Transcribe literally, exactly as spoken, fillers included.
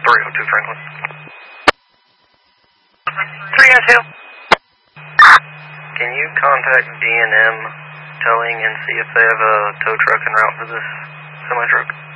three oh two Franklin. three oh two. Can you contact D and M Towing and see if they have a tow truck en route for this semi-truck?